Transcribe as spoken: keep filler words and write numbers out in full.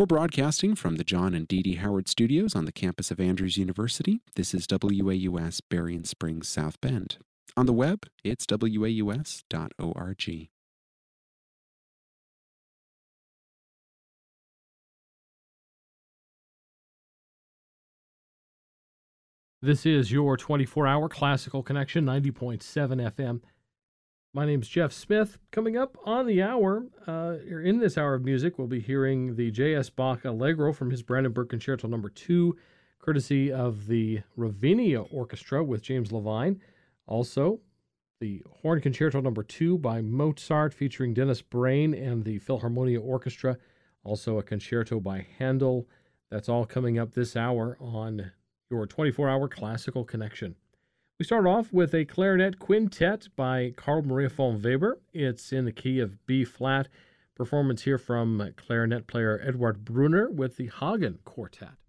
We're broadcasting from the John and Dee Dee Howard Studios on the campus of Andrews University. This is W A U S Berrien Springs, South Bend. On the web, it's W A U S dot org. This is your twenty-four hour Classical Connection, ninety point seven F M. My name's Jeff Smith. Coming up on the hour, uh, in this hour of music, we'll be hearing the J S. Bach Allegro from his Brandenburg Concerto Number two, courtesy of the Ravinia Orchestra with James Levine. Also, the Horn Concerto Number two by Mozart featuring Dennis Brain and the Philharmonia Orchestra. Also a concerto by Handel. That's all coming up this hour on your twenty-four hour Classical Connection. We start off with a clarinet quintet by Carl Maria von Weber. It's in the key of B flat. Performance here from clarinet player Edward Brunner with the Hagen Quartet.